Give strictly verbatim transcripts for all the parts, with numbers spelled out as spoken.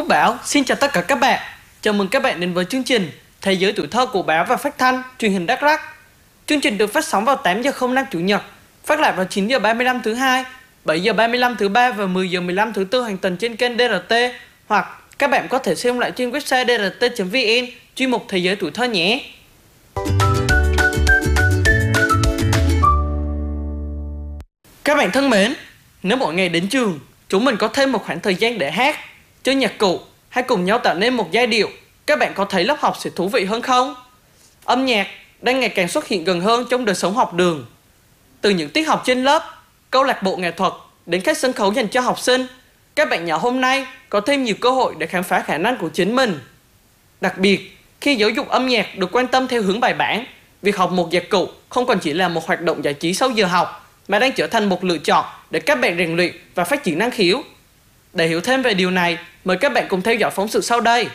Phước Bảo xin chào tất cả các bạn. Chào mừng các bạn đến với chương trình Thế giới tuổi thơ của báo và phát thanh truyền hình Đắk Lắk. Chương trình được phát sóng vào tám giờ không năm Chủ nhật, phát lại vào chín giờ ba mươi lăm thứ hai, bảy giờ ba mươi lăm thứ ba và mười giờ mười lăm thứ tư hàng tuần trên kênh đê rờ tê, hoặc các bạn có thể xem lại trên website đê rờ tê chấm vê en chuyên mục Thế giới tuổi thơ nhé. Các bạn thân mến, nếu mỗi ngày đến trường, chúng mình có thêm một khoảng thời gian để hát, chơi nhạc cụ hay cùng nhau tạo nên một giai điệu, các bạn có thấy lớp học sẽ thú vị hơn không? Âm nhạc đang ngày càng xuất hiện gần hơn trong đời sống học đường. Từ những tiết học trên lớp, câu lạc bộ nghệ thuật đến các sân khấu dành cho học sinh, các bạn nhỏ hôm nay có thêm nhiều cơ hội để khám phá khả năng của chính mình. Đặc biệt, khi giáo dục âm nhạc được quan tâm theo hướng bài bản, việc học một nhạc cụ không còn chỉ là một hoạt động giải trí sau giờ học, mà đang trở thành một lựa chọn để các bạn rèn luyện và phát triển năng khiếu. Để hiểu thêm về điều này, mời các bạn cùng theo dõi phóng sự sau đây.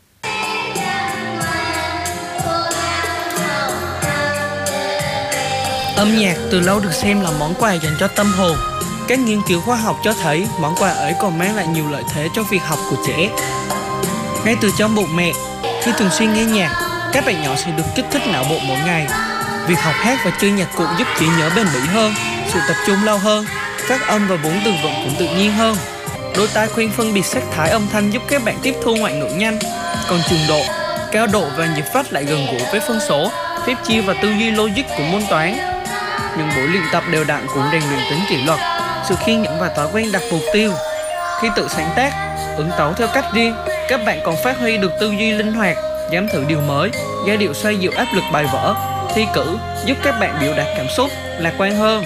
Âm nhạc từ lâu được xem là món quà dành cho tâm hồn. Các nghiên cứu khoa học cho thấy món quà ấy còn mang lại nhiều lợi thế cho việc học của trẻ. Ngay từ trong bụng mẹ, khi thường xuyên nghe nhạc, các bạn nhỏ sẽ được kích thích não bộ mỗi ngày. Việc học hát và chơi nhạc cụ giúp trí nhớ bền bỉ hơn, sự tập trung lâu hơn, phát âm và vốn từ vựng cũng tự nhiên hơn. Đôi tai khuyên phân biệt sắc thái âm thanh giúp các bạn tiếp thu ngoại ngữ nhanh, còn trường độ, cao độ và nhịp phách lại gần gũi với phân số, phép chia và tư duy logic của môn toán. Những buổi luyện tập đều đặn cũng rèn luyện tính kỷ luật, sự kiên nhẫn và thói quen đặt mục tiêu. Khi tự sáng tác, ứng tấu theo cách riêng, các bạn còn phát huy được tư duy linh hoạt, dám thử điều mới, giai điệu xoa dịu áp lực bài vở, thi cử, giúp các bạn biểu đạt cảm xúc, lạc quan hơn.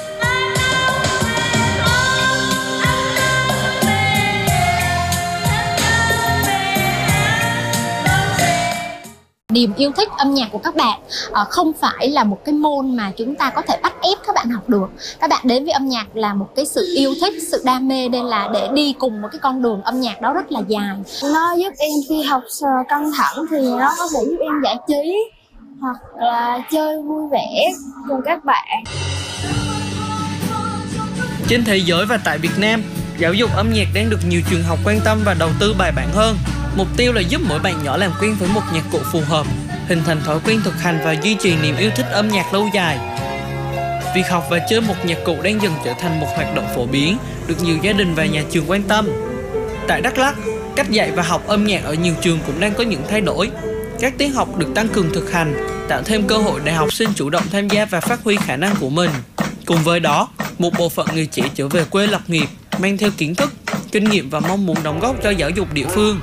Niềm yêu thích âm nhạc của các bạn à, không phải là một cái môn mà chúng ta có thể bắt ép các bạn học được. Các bạn đến với âm nhạc là một cái sự yêu thích, sự đam mê, nên là để đi cùng một cái con đường âm nhạc đó rất là dài. Nó giúp em khi học căng thẳng thì nó có thể giúp em giải trí hoặc là chơi vui vẻ cùng các bạn. Trên thế giới và tại Việt Nam, giáo dục âm nhạc đang được nhiều trường học quan tâm và đầu tư bài bản hơn. Mục tiêu là giúp mỗi bạn nhỏ làm quen với một nhạc cụ phù hợp, hình thành thói quen thực hành và duy trì niềm yêu thích âm nhạc lâu dài. Việc học và chơi một nhạc cụ đang dần trở thành một hoạt động phổ biến, được nhiều gia đình và nhà trường quan tâm. Tại Đắk Lắk, cách dạy và học âm nhạc ở nhiều trường cũng đang có những thay đổi. Các tiết học được tăng cường thực hành, tạo thêm cơ hội để học sinh chủ động tham gia và phát huy khả năng của mình. Cùng với đó, một bộ phận người trẻ trở về quê lập nghiệp, mang theo kiến thức, kinh nghiệm và mong muốn đóng góp cho giáo dục địa phương.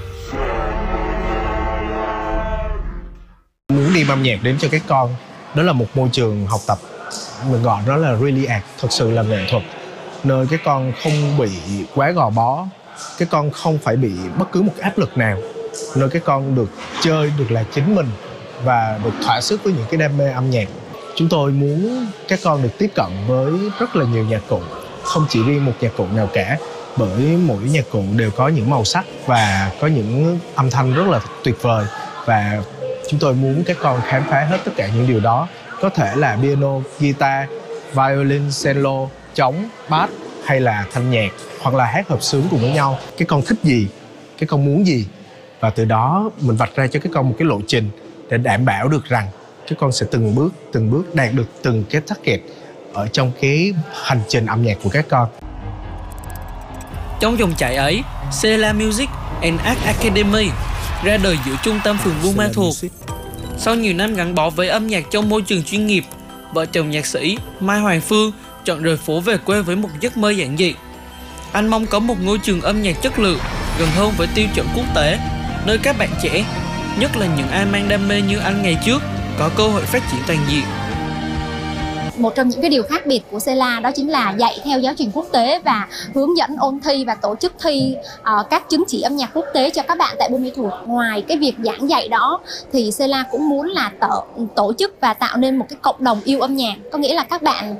Muốn đem âm nhạc đến cho các con, đó là một môi trường học tập, mình gọi đó là really art, thật sự là nghệ thuật, nơi các con không bị quá gò bó, các con không phải bị bất cứ một áp lực nào, nơi các con được chơi, được là chính mình và được thỏa sức với những cái đam mê âm nhạc. Chúng tôi muốn các con được tiếp cận với rất là nhiều nhạc cụ, không chỉ riêng một nhạc cụ nào cả, bởi mỗi nhạc cụ đều có những màu sắc và có những âm thanh rất là tuyệt vời, và chúng tôi muốn các con khám phá hết tất cả những điều đó. Có thể là piano, guitar, violin, cello, trống, bass hay là thanh nhạc, hoặc là hát hợp xướng cùng với nhau. Các con thích gì, các con muốn gì, và từ đó mình vạch ra cho các con một cái lộ trình để đảm bảo được rằng các con sẽ từng bước, từng bước đạt được từng cái target ở trong cái hành trình âm nhạc của các con. Trong dòng chảy ấy, Sela Music and Art Academy ra đời giữa trung tâm phường Buôn Ma Thuột. Sau nhiều năm gắn bó với âm nhạc trong môi trường chuyên nghiệp, vợ chồng nhạc sĩ Mai Hoàng Phương chọn rời phố về quê với một giấc mơ giản dị. Anh mong có một ngôi trường âm nhạc chất lượng, gần hơn với tiêu chuẩn quốc tế, nơi các bạn trẻ, nhất là những ai mang đam mê như anh ngày trước, có cơ hội phát triển toàn diện. Một trong những cái điều khác biệt của Sela đó chính là dạy theo giáo trình quốc tế và hướng dẫn ôn thi và tổ chức thi uh, các chứng chỉ âm nhạc quốc tế cho các bạn tại Buôn Ma Thuột. Ngoài cái việc giảng dạy đó thì Sela cũng muốn là tổ, tổ chức và tạo nên một cái cộng đồng yêu âm nhạc. Có nghĩa là các bạn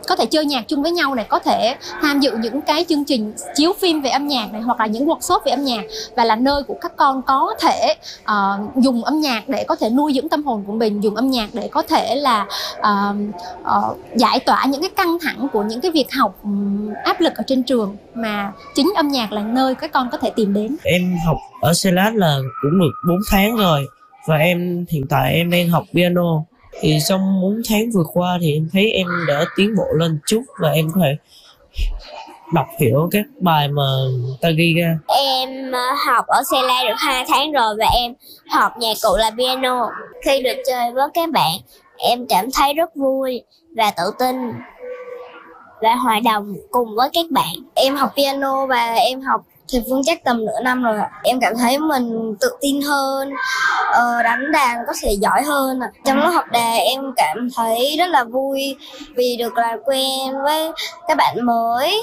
có thể chơi nhạc chung với nhau này, có thể tham dự những cái chương trình chiếu phim về âm nhạc này, hoặc là những workshop về âm nhạc, và là nơi của các con có thể uh, dùng âm nhạc để có thể nuôi dưỡng tâm hồn của mình, dùng âm nhạc để có thể là uh, uh, giải tỏa những cái căng thẳng của những cái việc học um, áp lực ở trên trường, mà chính âm nhạc là nơi các con có thể tìm đến. Em học ở Cellad là cũng được bốn tháng rồi, và em hiện tại em đang học piano. Thì trong bốn tháng vừa qua thì em thấy em đã tiến bộ lên chút, và em có thể đọc hiểu các bài mà ta ghi ra. Em học ở Cellad được hai tháng rồi và em học nhạc cụ là piano. Khi được chơi với các bạn, em cảm thấy rất vui và tự tin và hòa đồng cùng với các bạn. Em học piano và em học thì Phương chắc tầm nửa năm rồi. Em cảm thấy mình tự tin hơn, đánh đàn có thể giỏi hơn. Trong lúc học đàn em cảm thấy rất là vui vì được làm quen với các bạn mới.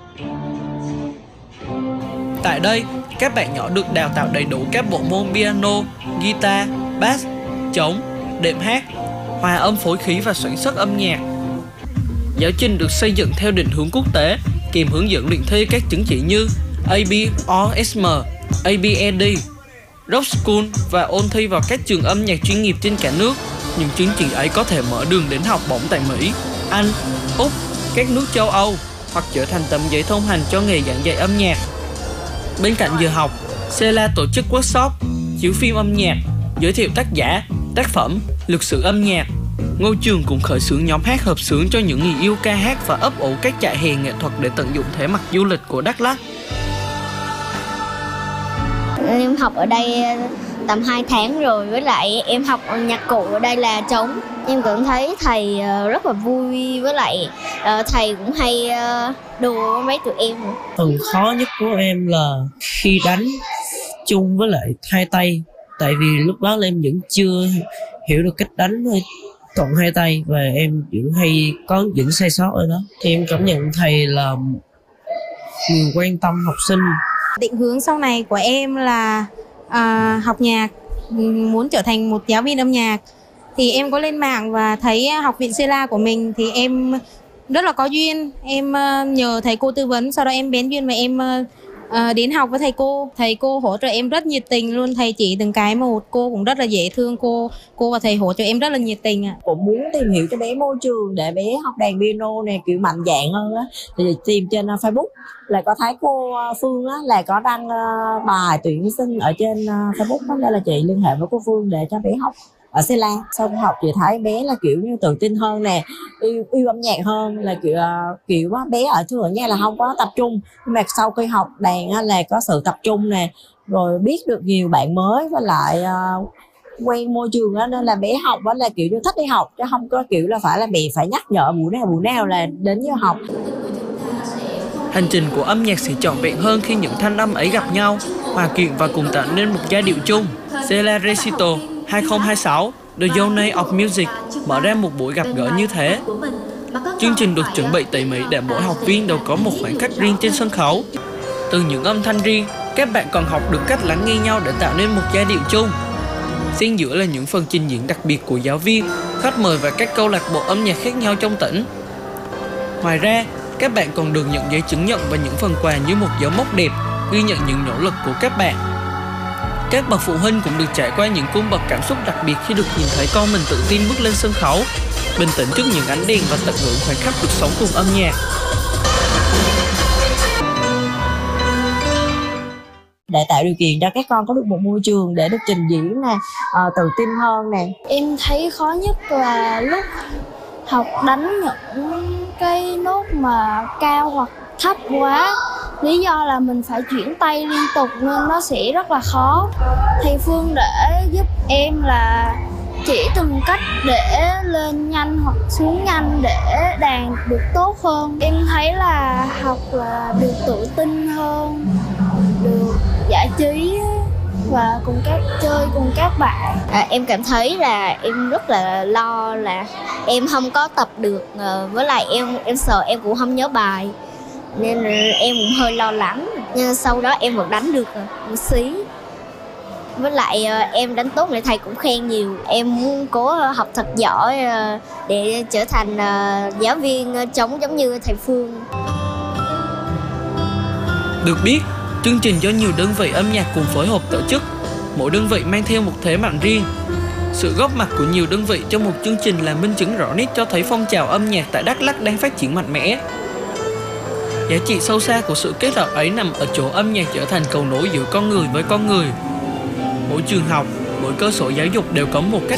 Tại đây, các bạn nhỏ được đào tạo đầy đủ các bộ môn piano, guitar, bass, trống, đệm hát, hòa âm phối khí và soạn xuất âm nhạc. Giáo trình được xây dựng theo định hướng quốc tế, kèm hướng dẫn luyện thi các chứng chỉ như A B R S M, A B E D, Rock School và ôn thi vào các trường âm nhạc chuyên nghiệp trên cả nước. Những chứng chỉ ấy có thể mở đường đến học bổng tại Mỹ, Anh, Úc, các nước châu Âu, hoặc trở thành tấm giấy thông hành cho nghề giảng dạy âm nhạc. Bên cạnh giờ học, Cellad tổ chức workshop, chiếu phim âm nhạc, giới thiệu tác giả, tác phẩm, lịch sử âm nhạc. Ngôi trường cũng khởi xướng nhóm hát hợp xướng cho những người yêu ca hát và ấp ủ các trại hè nghệ thuật để tận dụng thế mặt du lịch của Đắk Lắk. Em học ở đây tầm hai tháng rồi, với lại em học nhạc cụ ở đây là trống. Em cũng thấy thầy rất là vui, với lại thầy cũng hay đùa mấy tụi em. Phần khó nhất của em là khi đánh chung với lại hai tay, tại vì lúc đó là em vẫn chưa hiểu được cách đánh cộng hai tay, và em vẫn hay có những sai sót ở đó. Thì em cảm nhận thầy là người quan tâm học sinh. Định hướng sau này của em là à, học nhạc, muốn trở thành một giáo viên âm nhạc. Thì em có lên mạng và thấy học viện Cellad của mình thì em rất là có duyên. Em nhờ thầy cô tư vấn, sau đó em bén duyên và em À, đến học với thầy cô. Thầy cô hỗ trợ em rất nhiệt tình luôn, thầy chỉ từng cái một, cô cũng rất là dễ thương. Cô cô và thầy hỗ trợ em rất là nhiệt tình ạ. Cũng muốn tìm hiểu cho bé môi trường để bé học đàn piano này kiểu mạnh dạn hơn á, thì tìm trên Facebook là có thấy cô Phương á là có đăng bài tuyển sinh ở trên Facebook đó, nên là chị liên hệ với cô Phương để cho bé học ở Cellad. Xong học chị thấy bé là kiểu như tự tin hơn nè, yêu, yêu âm nhạc hơn, là kiểu kiểu bé ở thường ở nhà là không có tập trung, nhưng mà sau khi học đàn á, là có sự tập trung nè, rồi biết được nhiều bạn mới, với lại uh, quen môi trường đó, nên là bé học đó là kiểu như thích đi học, chứ không có kiểu là phải là mẹ phải nhắc nhở buổi nào buổi nào là đến giờ học. Hành trình của âm nhạc sẽ trọn vẹn hơn khi những thanh âm ấy gặp nhau, hòa quyện và cùng tạo nên một giai điệu chung. Cellad Recital hai không hai sáu, The Journey of Music mở ra một buổi gặp gỡ như thế. Chương trình được chuẩn bị tỉ mỉ để mỗi học viên đều có một khoảnh khắc riêng trên sân khấu. Từ những âm thanh riêng, các bạn còn học được cách lắng nghe nhau để tạo nên một giai điệu chung. Xen giữa là những phần trình diễn đặc biệt của giáo viên, khách mời và các câu lạc bộ âm nhạc khác nhau trong tỉnh. Ngoài ra, các bạn còn được nhận giấy chứng nhận và những phần quà như một dấu mốc đẹp, ghi nhận những nỗ lực của các bạn. Các bậc phụ huynh cũng được trải qua những cung bậc cảm xúc đặc biệt khi được nhìn thấy con mình tự tin bước lên sân khấu, bình tĩnh trước những ánh đèn và tận hưởng khoảnh khắc được sống cùng âm nhạc. Để tạo điều kiện cho các con có được một môi trường để được trình diễn nè, uh, tự tin hơn nè. Em thấy khó nhất là lúc học đánh những cái nốt mà cao hoặc thấp quá. Lý do là mình phải chuyển tay liên tục nên nó sẽ rất là khó. Thầy Phương để giúp em là chỉ từng cách để lên nhanh hoặc xuống nhanh để đàn được tốt hơn. Em thấy là học là được tự tin hơn, được giải trí và cùng các chơi cùng các bạn. À, em cảm thấy là em rất là lo là em không có tập được, với lại em em sợ em cũng không nhớ bài, nên em cũng hơi lo lắng. Nhưng sau đó em vẫn đánh được một xí. Với lại ờ, em đánh tốt để thầy cũng khen nhiều. Em muốn cố học thật giỏi ờ, để trở thành ờ, giáo viên ờ, trống giống như thầy Phương. Được biết, chương trình do nhiều đơn vị âm nhạc cùng phối hợp tổ chức, mỗi đơn vị mang theo một thế mạnh riêng. Sự góp mặt của nhiều đơn vị trong một chương trình là minh chứng rõ nét cho thấy phong trào âm nhạc tại Đắk Lắk đang phát triển mạnh mẽ. Giá trị sâu xa của sự kết hợp ấy nằm ở chỗ âm nhạc trở thành cầu nối giữa con người với con người. Mỗi trường học, mỗi cơ sở giáo dục đều có một cách